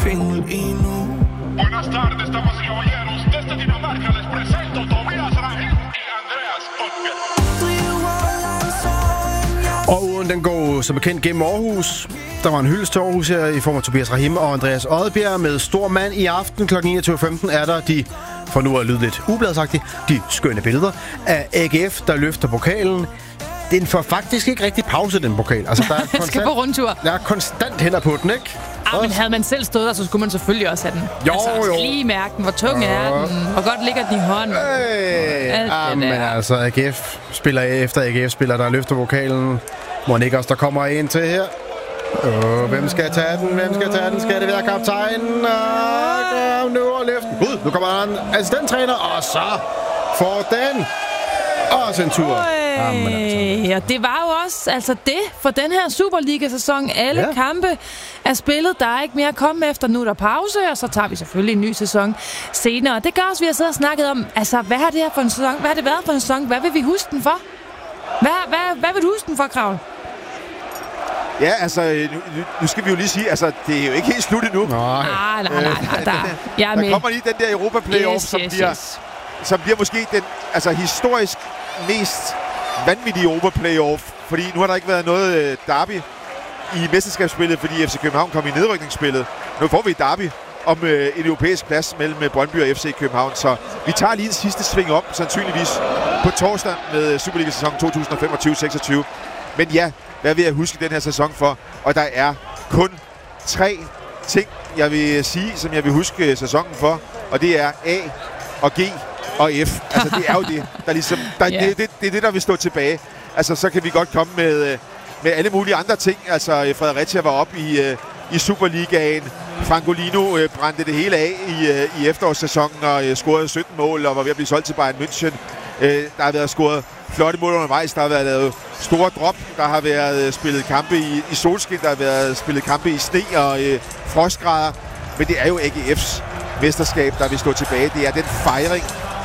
Buenas tardes, damas y caballeros. Desde Dinamarca les presento Tobias Rahim y Andreas Oddbjerg. Og ugen den går som bekendt gennem Aarhus. Der var en hyldest til Aarhus her i form af Tobias Rahim og Andreas Oddbjerg med stor mand i aften. Kl. 21.15 er der de, for nu at lyde lidt ubladsagtigt, de skønne billeder af AGF, der løfter pokalen. Den får faktisk ikke rigtig pause, den pokal. Altså, der er konstant, skal på rundtur. Der er konstant hænder på den, ikke? Men havde man selv stået der, så skulle man selvfølgelig også have den. Jo. Lige mærke den. Hvor tung er den? Hvor godt ligger den i hånden? Men altså, AGF spiller efter AGF-spiller, der løfter pokalen. Monikers, der kommer en til her. Hvem skal tage den? Skal det være kaptajnen? Nu og løften. Gud, nu kommer der en assistenttræner, og så får den også en tur. Ja, det var jo også det for den her Superliga-sæson. Alle kampe er spillet. Der er ikke mere at komme efter. Nu er der pause, og så tager vi selvfølgelig en ny sæson senere. Det gør også, vi har siddet og snakket om, hvad har det her for en sæson? Hvad har det været for en sæson? Hvad vil vi huske den for? Hvad vil du huske den for, Kravl? Ja, altså, nu skal vi jo lige sige, altså, det er jo ikke helt slut endnu. Nej. Der kommer lige den der Europa-playoff, som bliver måske den historisk mest vanvittige Europa-playoff, fordi nu har der ikke været noget derby i mesterskabsspillet, fordi FC København kom i nedrykningsspillet. Nu får vi et derby om en europæisk plads mellem Brøndby og FC København, så vi tager lige en sidste sving op, sandsynligvis på torsdag med Superliga-sæson 2025-26. Men ja, hvad vil jeg huske den her sæson for? Og der er kun 3 ting, jeg vil sige, som jeg vil huske sæsonen for, og det er A og G og F. Altså, det er jo det, der ligesom... Det er det, der vil stå tilbage. Altså, så kan vi godt komme med alle mulige andre ting. Altså, Fredericia var op i Superligaen. Francolino brændte det hele af i efterårssæsonen og scorede 17 mål og var ved at blive solgt til Bayern München. Der har været scoret flotte mål undervejs. Der har været lavet store drop. Der har været spillet kampe i solskin. Der har været spillet kampe i sne og frostgrader. Men det er jo AGF's mesterskab, der vil stå tilbage. Det er den fejring